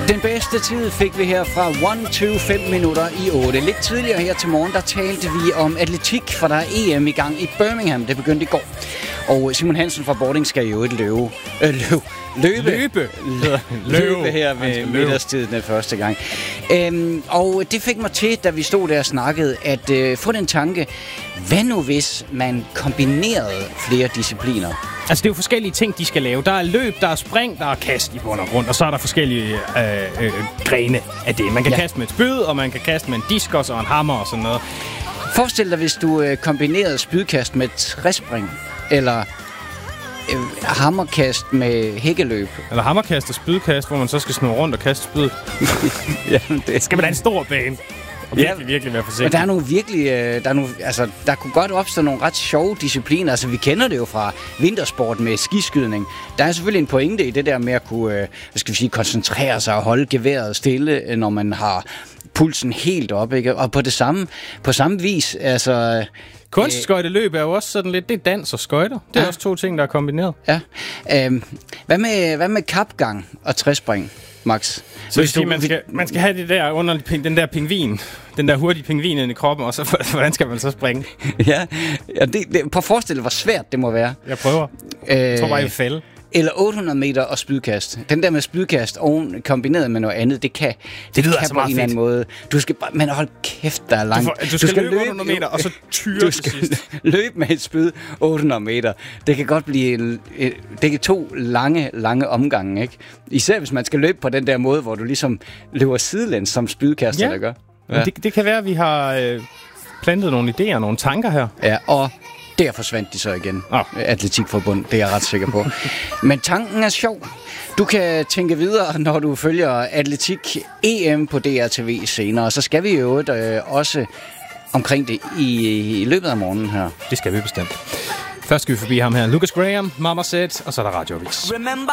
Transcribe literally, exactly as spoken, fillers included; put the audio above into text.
Den bedste tid fik vi her fra et to fem minutter i otte. Lidt tidligere her til morgen, der talte vi om atletik, for der er E M i gang i Birmingham. Det begyndte i går. Og Simon Hansen fra Boarding skal jo et løbe. Øh, løb. Løbe. Løbe. Løbe. Løbe her ved middagstiden den første gang. Øhm, og det fik mig til, da vi stod der og snakkede, at øh, få den tanke, hvad nu hvis man kombinerede flere discipliner? Altså, det er jo forskellige ting, de skal lave. Der er løb, der er spring, der er kast i bund og grund, og så er der forskellige øh, øh, grene af det. Man kan ja. kaste med et spyd, og man kan kaste med en diskus og en hammer og sådan noget. Forestil dig, hvis du øh, kombinerede spydkast med træspring, eller øh, hammerkast med hækkeløb. Eller hammerkast og spydkast, hvor man så skal snurre rundt og kaste spyd. Ja, det skal man have en stor bane. Og virkelig, ja, virkelig være forsigtig. Men der er nogle virkelig, øh, der er nogle, altså, der kunne godt opstå nogle ret sjove discipliner. Altså, vi kender det jo fra vintersport med skiskydning. Der er selvfølgelig en pointe i det der med at kunne, øh, hvad skal vi sige, koncentrere sig og holde geværet stille, når man har pulsen helt op, ikke? Og på det samme, på samme vis, altså... Kunstskøjteløb er jo også sådan lidt, det er dans og skøjter. Det er ja. også to ting, der er kombineret. Ja. Øh, hvad med, hvad med kapgang og træspring, Max? Så hvis du, man, skal, man skal have det der under den der pingvin, den der hurtige pingvin inde i kroppen, og så hvordan skal man så springe? Ja, ja det, det, prøv at forestille dig, hvor svært det må være. Jeg prøver. Øh, jeg tror bare, jeg vil falde. Eller otte hundrede meter og spydkast. Den der med spydkast oven, kombineret med noget andet, det kan, det, det kan på en eller anden måde. Du skal bare, men hold kæft, der er langt. Du, får, du, skal, du skal løbe otte hundrede meter, og så tyre du skal løbe med et spyd otte hundrede meter. Det kan godt blive en, det kan to lange, lange omgange, ikke? Især hvis man skal løbe på den der måde, hvor du ligesom løber sidelæns som spydkaster, ja. der gør. Ja. Det, det kan være, at vi har øh, plantet nogle idéer, nogle tanker her. Ja, og der forsvandt de så igen. Oh. Atletikforbund, det er jeg ret sikker på. Men tanken er sjov. Du kan tænke videre, når du følger Atletik E M på D R T V senere. Så skal vi jo øh, også omkring det i, i løbet af morgenen her. Det skal vi bestemt. Først skal vi forbi ham her. Lucas Graham, Mama Said, og så er der Radioavis. Remember